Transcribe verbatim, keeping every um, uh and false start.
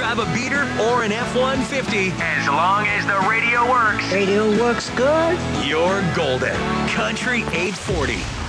drive a beater or an F one fifty. As long as the radio works. Radio works good. You're golden. Country eight forty.